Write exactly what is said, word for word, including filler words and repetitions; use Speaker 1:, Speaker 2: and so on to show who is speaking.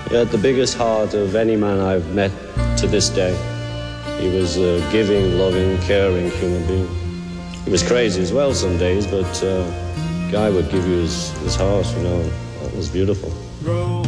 Speaker 1: He had the biggest heart of any man I've met to this day. He was a giving, loving, caring human being. He was crazy as well some days, but uh, Guy would give you his, his heart, you know, and that was beautiful.